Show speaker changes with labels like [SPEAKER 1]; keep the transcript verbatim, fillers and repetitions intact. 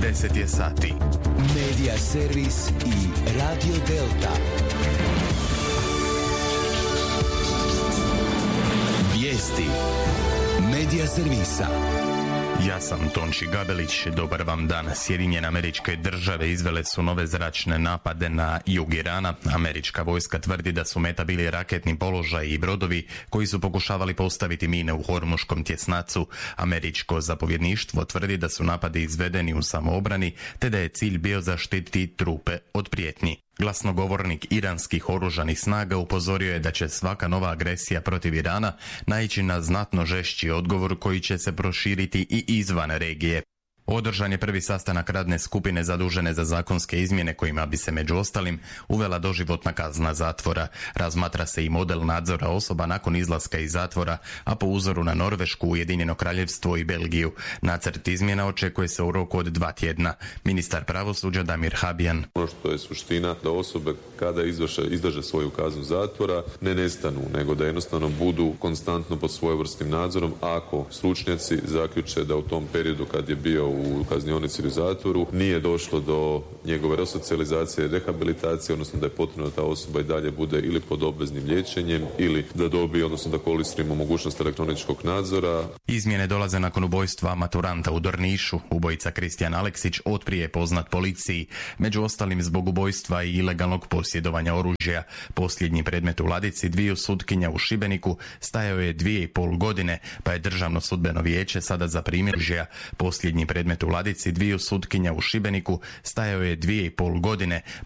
[SPEAKER 1] deset je sati.
[SPEAKER 2] Medija servis i Radio Delta. Vijesti Medija servisa.
[SPEAKER 1] Ja sam Tonči Gabelić, dobar vam dan. Sjedinjene Američke Države izvele su nove zračne napade na jug Irana. Američka vojska tvrdi da su meta bili raketni položaji i brodovi koji su pokušavali postaviti mine u Hormuškom tjesnacu. Američko zapovjedništvo tvrdi da su napadi izvedeni u samoobrani, te da je cilj bio zaštititi trupe od prijetnji. Glasnogovornik iranskih oružanih snaga upozorio je da će svaka nova agresija protiv Irana naići na znatno žešći odgovor koji će se proširiti i izvan regije. Održan je prvi sastanak radne skupine zadužene za zakonske izmjene kojima bi se među ostalim uvela doživotna kazna zatvora. Razmatra se i model nadzora osoba nakon izlaska iz zatvora, a po uzoru na Norvešku, Ujedinjeno Kraljevstvo i Belgiju. Nacrt izmjena očekuje se u roku od dva tjedna. Ministar pravosuđa Damir Habjan.
[SPEAKER 3] Ono što je suština da osobe kada izvrše, izdrže svoju kaznu zatvora ne nestanu, nego da jednostavno budu konstantno pod svojevrsnim nadzorom ako stručnjaci zaključe da u tom periodu kad je bio u kaznionici ili zatvoru nije došlo do njegove resocijalizacije, rehabilitacije, odnosno da je potrebno da ta osoba i dalje bude ili pod obveznim liječenjem ili da dobije, odnosno da koristimo mogućnost elektroničkog nadzora.
[SPEAKER 1] Izmjene dolaze nakon ubojstva maturanta u Drnišu. Ubojica Kristijan Aleksić otprije je poznat policiji, među ostalim zbog ubojstva i ilegalnog posjedovanja oružja. Posljednji predmet u ladici dviju sutkinja u Šibeniku stajao je dvije i pol godine, pa je Državno sudbeno vijeće sada zaprimilo oružja. Posljednji predmet u ladici dviju sutkinja u Šibeniku stajao je dvije i pol godine,